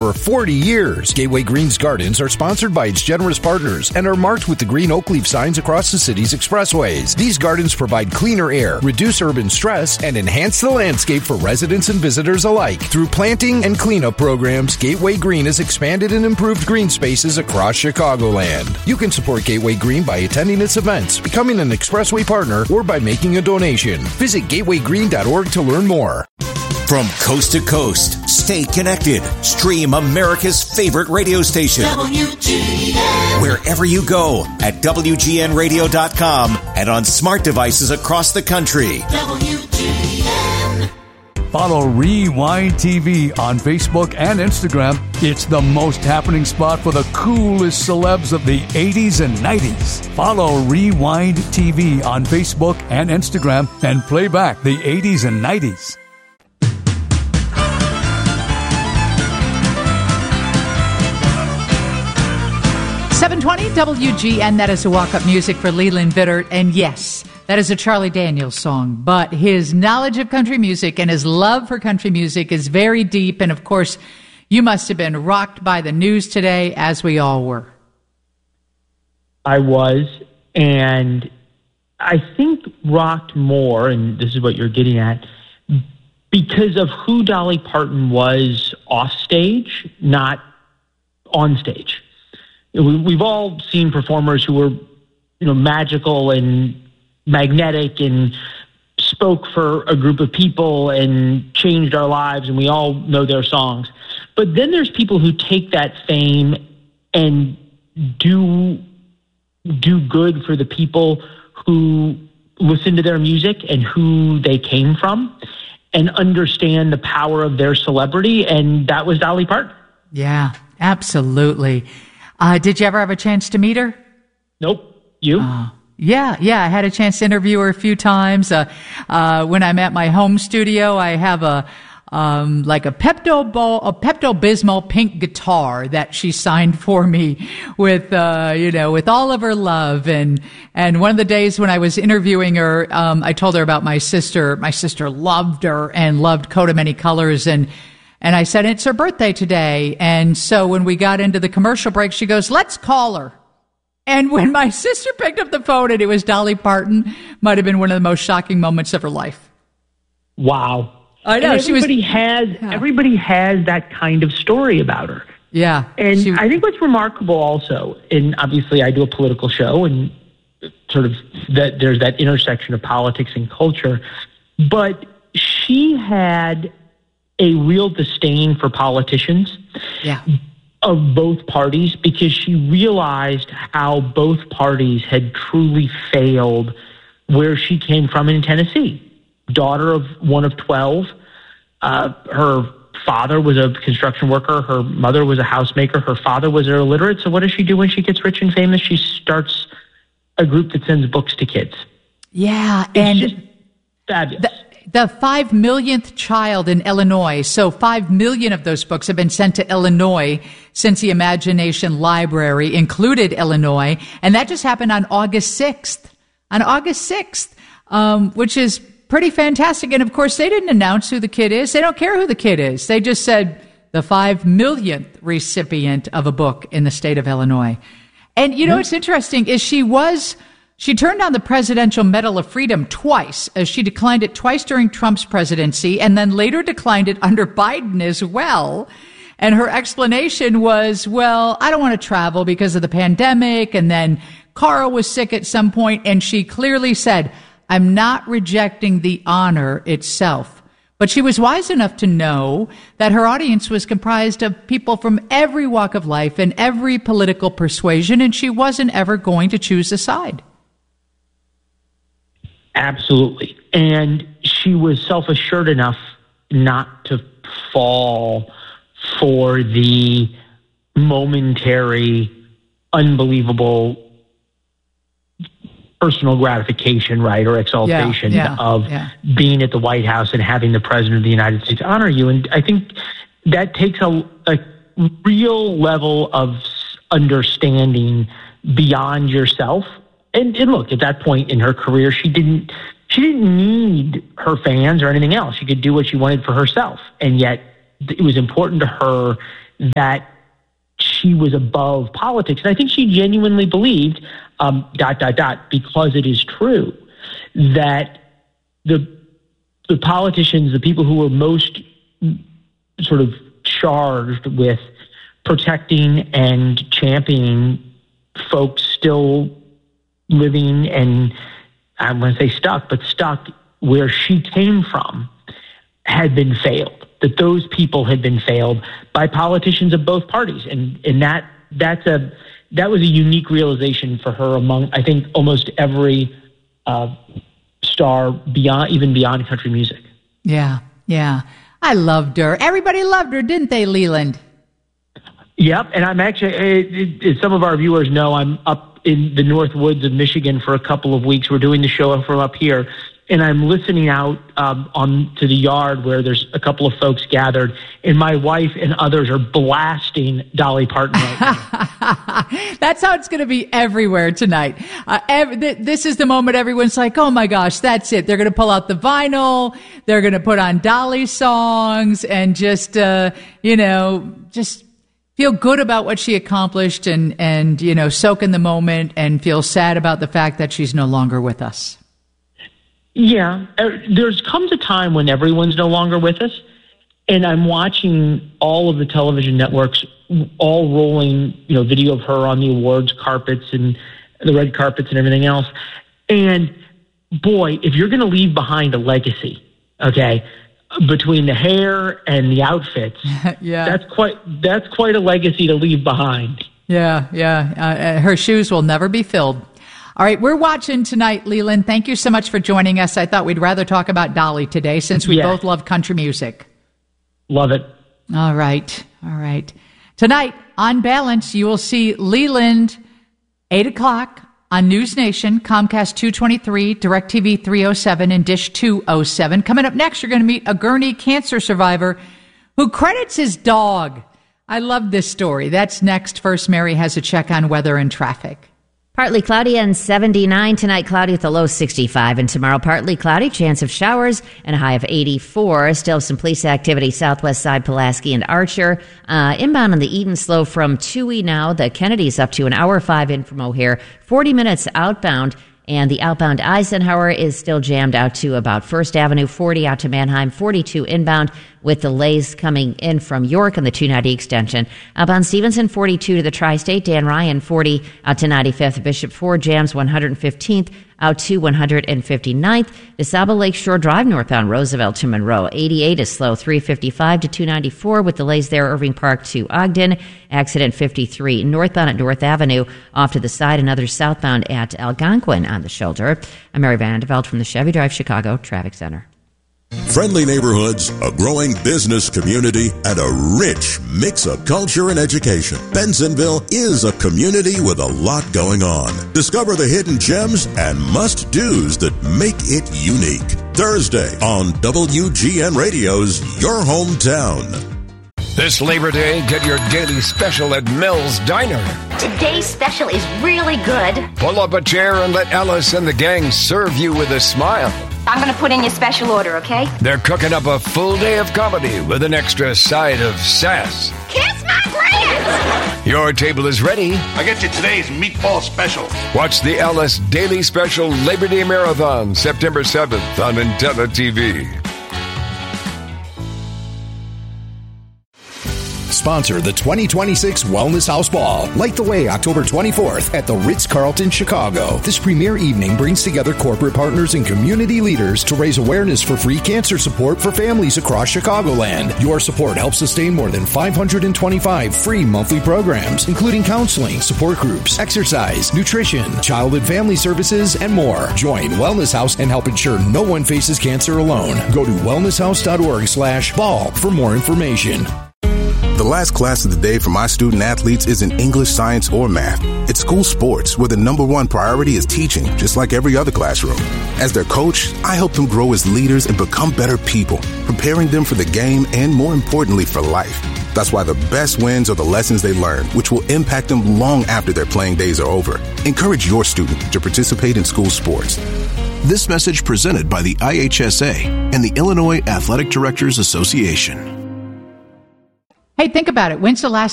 for 40 years. Gateway Greens Gardens are sponsored by its generous partners and are marked with the green oak leaf signs across the city's expressways. These gardens provide cleaner air, reduce urban stress, and enhance the landscape for residents and visitors alike. Through planting and cleanup programs, Gateway Green has expanded and improved green spaces across Chicagoland. You can support Gateway Green by attending its events, becoming an expressway partner, or by making a donation. Visit gatewaygreen.org to learn more. From coast to coast, stay connected. Stream America's favorite radio station. WGN. Wherever you go at WGNradio.com and on smart devices across the country. WGN. Follow Rewind TV on Facebook and Instagram. It's the most happening spot for the coolest celebs of the 80s and 90s. Follow Rewind TV on Facebook and Instagram and play back the 80s and 90s. .720 WGN, that is a walk-up music for Leland Bittert. And yes, that is a Charlie Daniels song. But his knowledge of country music and his love for country music is very deep. And, of course, you must have been rocked by the news today, as we all were. I was, and I think rocked more, and this is what you're getting at, because of who Dolly Parton was off stage, not on stage. We've all seen performers who were, magical and magnetic and spoke for a group of people and changed our lives, and we all know their songs. But then there's people who take that fame and do good for the people who listen to their music and who they came from and understand the power of their celebrity, and that was Dolly Parton. Yeah, absolutely. Did you ever have a chance to meet her? Nope. You? Yeah. I had a chance to interview her a few times. When I'm at my home studio, I have a Pepto-Bismol pink guitar that she signed for me with all of her love. And one of the days when I was interviewing her, I told her about my sister. My sister loved her and loved Coat of Many Colors. And I said, it's her birthday today. And so when we got into the commercial break, she goes, let's call her. And when my sister picked up the phone and it was Dolly Parton, might have been one of the most shocking moments of her life. Wow. I know. Everybody has that kind of story about her. Yeah. And I think what's remarkable also, and obviously I do a political show and sort of that there's that intersection of politics and culture, but she had a real disdain for politicians of both parties because she realized how both parties had truly failed where she came from in Tennessee. Daughter of one of 12. Her father was a construction worker. Her mother was a housemaker. Her father was illiterate. So what does she do when she gets rich and famous? She starts a group that sends books to kids. Yeah. It's just fabulous. The 5 millionth child in Illinois. So 5 million of those books have been sent to Illinois since the Imagination Library included Illinois. And that just happened on August 6th. Which is pretty fantastic. And of course, they didn't announce who the kid is. They don't care who the kid is. They just said the 5 millionth recipient of a book in the state of Illinois. And what's interesting is she turned down the Presidential Medal of Freedom twice, as she declined it twice during Trump's presidency and then later declined it under Biden as well. And her explanation was, well, I don't want to travel because of the pandemic. And then Carl was sick at some point, and she clearly said, I'm not rejecting the honor itself. But she was wise enough to know that her audience was comprised of people from every walk of life and every political persuasion, and she wasn't ever going to choose a side. Absolutely. And she was self-assured enough not to fall for the momentary, unbelievable personal gratification, right, or exaltation of being at the White House and having the President of the United States honor you. And I think that takes a real level of understanding beyond yourself. And look, at that point in her career, she didn't need her fans or anything else. She could do what she wanted for herself. And yet it was important to her that she was above politics. And I think she genuinely believed, because it is true, that the politicians, the people who were most sort of charged with protecting and championing folks still living and, I don't want to say stuck, but stuck where she came from, had been failed, that those people had been failed by politicians of both parties. And that was a unique realization for her among, I think, almost every star beyond country music. Yeah. I loved her. Everybody loved her, didn't they, Leland? Yep. And I'm actually, as some of our viewers know, I'm up in the North Woods of Michigan for a couple of weeks. We're doing the show from up here. And I'm listening out to the yard where there's a couple of folks gathered, and my wife and others are blasting Dolly Parton right now. That's how it's going to be everywhere tonight. This is the moment everyone's like, oh my gosh, that's it. They're going to pull out the vinyl. They're going to put on Dolly songs and just feel good about what she accomplished and soak in the moment and feel sad about the fact that she's no longer with us. Yeah, there's comes a time when everyone's no longer with us, and I'm watching all of the television networks all rolling, video of her on the awards carpets and the red carpets and everything else. And boy, if you're going to leave behind a legacy, okay, between the hair and the outfits, yeah, that's quite a legacy to leave behind. Yeah. Her shoes will never be filled. All right, we're watching tonight, Leland. Thank you so much for joining us. I thought we'd rather talk about Dolly today since we both love country music. Love it. All right. Tonight, on Balance, you will see Leland, 8 o'clock on News Nation, Comcast 223, DirecTV 307, and Dish 207. Coming up next, you're going to meet a Gurnee cancer survivor who credits his dog. I love this story. That's next. First, Mary has a check on weather and traffic. Partly cloudy and 79 tonight, cloudy with a low 65. And tomorrow, partly cloudy, chance of showers and a high of 84. Still some police activity southwest side, Pulaski and Archer. Inbound on the Eden Slow from Toohey now. The Kennedy's up to an hour 5 in from O'Hare. 40 minutes outbound. And the outbound Eisenhower is still jammed out to about 1st Avenue, 40 out to Mannheim, 42 inbound with delays coming in from York on the 290 extension. Outbound Stevenson, 42 to the Tri-State. Dan Ryan, 40 out to 95th. Bishop Ford jams 115th out to 159th. DeSable Lakeshore Drive northbound Roosevelt to Monroe. 88 is slow, 355 to 294 with delays there. Irving Park to Ogden. Accident 53 northbound at North Avenue off to the side. Another southbound at Algonquin on the shoulder. I'm Mary Van Andeveld from the Chevy Drive Chicago Traffic Center. Friendly neighborhoods, a growing business community, and a rich mix of culture and education. Bensenville is a community with a lot going on. Discover the hidden gems and must-dos that make it unique. Thursday on WGN Radio's Your Hometown. This Labor Day, get your daily special at Mel's Diner. Today's special is really good. Pull up a chair and let Alice and the gang serve you with a smile. I'm going to put in your special order, okay? They're cooking up a full day of comedy with an extra side of sass. Kiss my Grant! Your table is ready. I get you today's meatball special. Watch the Alice Daily Special Labor Day Marathon, September 7th on Intella TV. Sponsor the 2026 Wellness House Ball. Light the way October 24th at the Ritz-Carlton, Chicago. This premier evening brings together corporate partners and community leaders to raise awareness for free cancer support for families across Chicagoland. Your support helps sustain more than 525 free monthly programs, including counseling, support groups, exercise, nutrition, child and family services, and more. Join Wellness House and help ensure no one faces cancer alone. Go to wellnesshouse.org/ball for more information. The last class of the day for my student athletes isn't English, science, or math. It's school sports, where the number one priority is teaching, just like every other classroom. As their coach, I help them grow as leaders and become better people, preparing them for the game and, more importantly, for life. That's why the best wins are the lessons they learn, which will impact them long after their playing days are over. Encourage your student to participate in school sports. This message presented by the IHSA and the Illinois Athletic Directors Association. Hey, think about it. When's the last